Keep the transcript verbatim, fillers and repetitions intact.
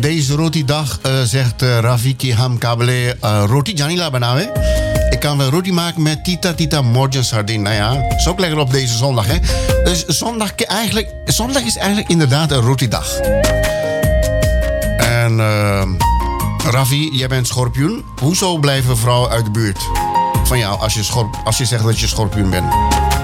Deze roti dag uh, zegt uh, Rafiki Ham Kabele uh, roti janila banawe. Ik kan wel roti maken met tita tita morgen sardine. Nou ja, is ook lekker op deze zondag, hè. Dus zondag, eigenlijk, zondag is eigenlijk inderdaad een roti dag. En uh, Rafi, jij bent schorpioen. Hoezo blijven vrouwen uit de buurt van jou als je, schorp, als je zegt dat je schorpioen bent?